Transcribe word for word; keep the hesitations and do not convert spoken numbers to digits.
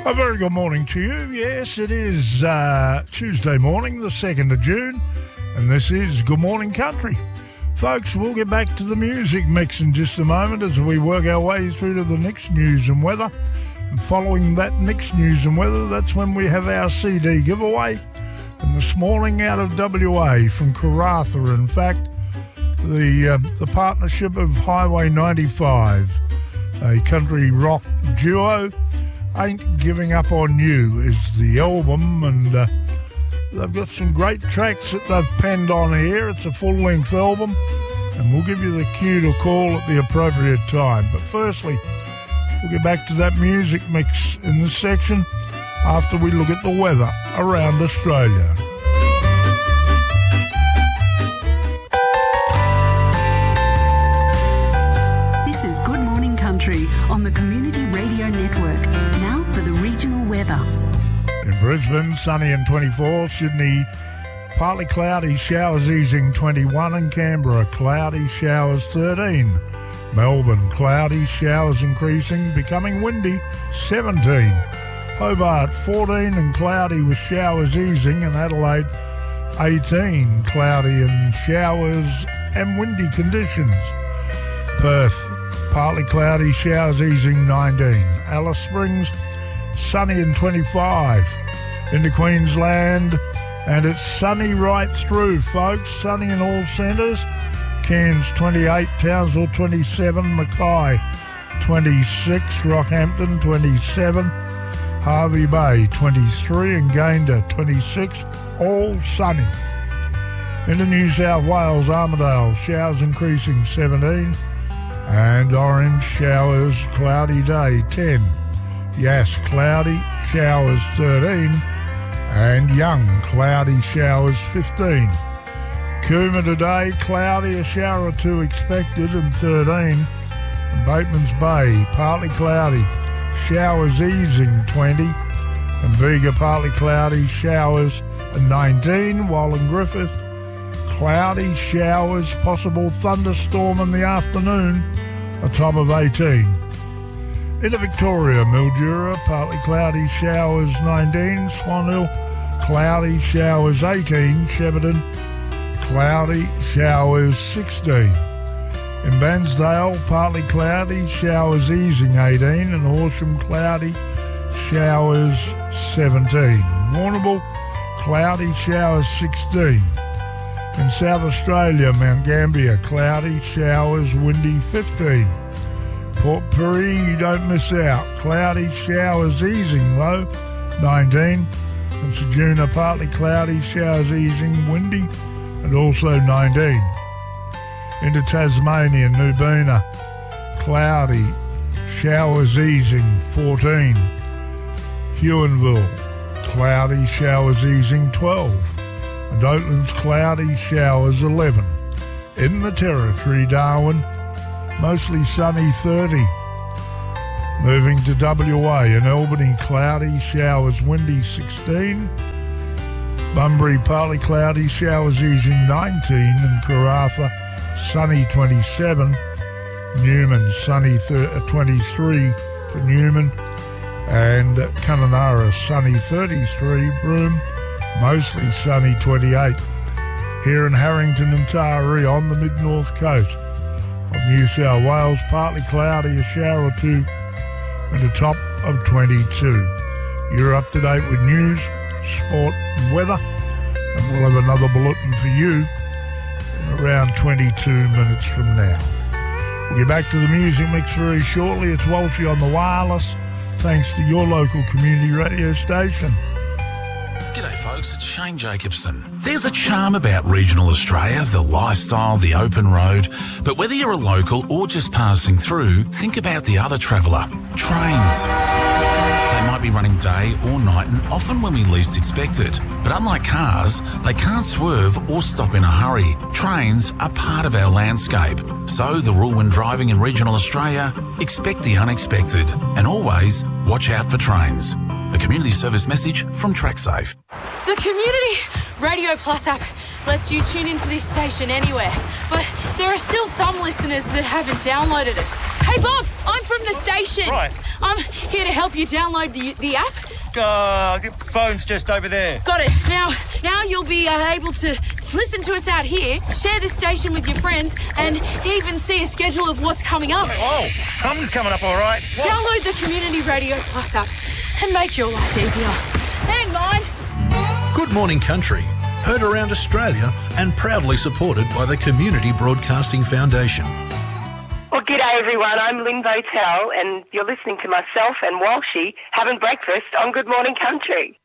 A very good morning to you. Yes, it is uh, Tuesday morning, the second of June, and this is Good Morning Country. Folks, we'll get back to the music mix in just a moment as we work our way through to the next news and weather. And following that next news and weather, that's when we have our C D giveaway. And this morning out of W A from Karratha, in fact, the, uh, the partnership of Highway ninety-five, a country rock duo. Ain't Giving Up On You is the album, and uh, they've got some great tracks that they've penned on here. It's a full-length album, and we'll give you the cue to call at the appropriate time. But firstly, we'll get back to that music mix in this section after we look at the weather around Australia. This is Good Morning Country on the Community Radio Network. Now for the regional weather. In Brisbane, sunny and twenty-four. Sydney, partly cloudy, showers easing twenty-one. And Canberra, cloudy, showers thirteen. Melbourne, cloudy, showers increasing, becoming windy, seventeen. Hobart, fourteen and cloudy with showers easing. And Adelaide, eighteen, cloudy and showers and windy conditions. Perth, partly cloudy, showers easing, nineteen. Alice Springs, sunny and twenty-five. Into Queensland, and it's sunny right through, folks. Sunny in all centres. Cairns, twenty-eight. Townsville, twenty-seven. Mackay, twenty-six. Rockhampton, twenty-seven. Hervey Bay, twenty-three. And Gayndah, twenty-six. All sunny. Into New South Wales, Armidale, showers increasing, seventeen. And Orange, showers, cloudy day, ten. Yes, cloudy, showers, thirteen. And Young, cloudy, showers, fifteen. Cooma today, cloudy, a shower or two expected, and thirteen. And Bateman's Bay, partly cloudy, showers easing, twenty. And Bega, partly cloudy, showers, and nineteen. While in Griffith, cloudy, showers, possible thunderstorm in the afternoon, a top of eighteen. Into Victoria, Mildura, partly cloudy, showers, nineteen. Swan Hill, cloudy, showers, eighteen. Shepparton, cloudy, showers, sixteen. In Bansdale, partly cloudy, showers easing, eighteen. And Horsham, cloudy, showers, seventeen. Warrnambool, cloudy, showers, sixteen. In South Australia, Mount Gambier, cloudy, showers, windy, fifteen. Port Pirie, you don't miss out. Cloudy, showers easing low, nineteen. And Ceduna, partly cloudy, showers easing, windy, and also nineteen. Into Tasmania, Nubina, cloudy, showers easing, fourteen. Huonville, cloudy, showers easing, twelve. And Oatlands, cloudy, showers, eleven. In the Territory, Darwin, mostly sunny, thirty. Moving to W A, in Albany, cloudy, showers, windy, sixteen. Bunbury, partly cloudy, showers easing, nineteen. And Karratha, sunny, twenty-seven. Newman, sunny, twenty-three for Newman. And Kununurra, sunny, thirty-three. Broome, mostly sunny, twenty-eight. Here in Harrington and Taree on the mid-north coast of New South Wales, partly cloudy, a shower or two, and a top of twenty-two. You're up to date with news, sport and weather, and we'll have another bulletin for you in around twenty-two minutes from now. We'll get back to the music mix very shortly. It's Walshy on the wireless, thanks to your local community radio station. G'day folks, it's Shane Jacobson. There's a charm about regional Australia, the lifestyle, the open road, but whether you're a local or just passing through, think about the other traveller, trains. They might be running day or night and often when we least expect it. But unlike cars, they can't swerve or stop in a hurry. Trains are part of our landscape. So the rule when driving in regional Australia, expect the unexpected and always watch out for trains. A community service message from TrackSafe. The Community Radio Plus app lets you tune into this station anywhere, but there are still some listeners that haven't downloaded it. Hey, Bob, I'm from the station. Right. I'm here to help you download the, the app. Uh, the phone's just over there. Got it. Now, now you'll be uh, able to listen to us out here, share this station with your friends, and even see a schedule of what's coming up. Oh, something's coming up all right. What? Download the Community Radio Plus app and make your life easier. And mine. Good Morning Country, heard around Australia and proudly supported by the Community Broadcasting Foundation. Well, g'day everyone, I'm Lynn Votel and you're listening to myself and Walshy having breakfast on Good Morning Country.